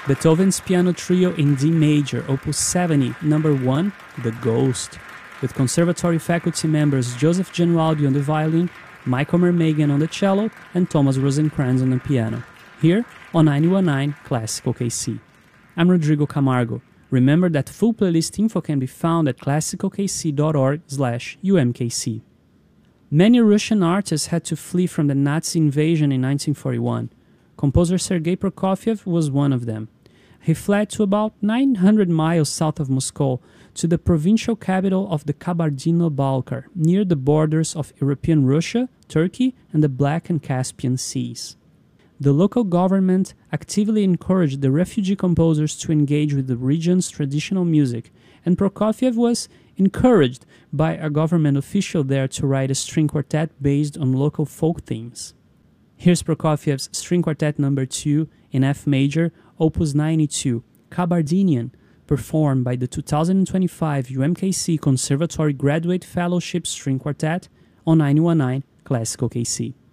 Beethoven's Piano Trio in D major, Opus 70, number 1, The Ghost, with conservatory faculty members Joseph Genualdi on the violin, Michael Mermagan on the cello, and Thomas Rosencrantz on the piano, here on 919 Classical KC. I'm Rodrigo Camargo. Remember that full playlist info can be found at classicalkc.org/umkc. Many Russian artists had to flee from the Nazi invasion in 1941. Composer Sergei Prokofiev was one of them. He fled to about 900 miles south of Moscow to the provincial capital of the Kabardino-Balkar, near the borders of European Russia, Turkey, and the Black and Caspian Seas. The local government actively encouraged the refugee composers to engage with the region's traditional music, and Prokofiev was encouraged by a government official there to write a string quartet based on local folk themes. Here's Prokofiev's String Quartet No. 2 in F major, Opus 92, Kabardinian, performed by the 2025 UMKC Conservatory Graduate Fellowship String Quartet on 919 Classical KC.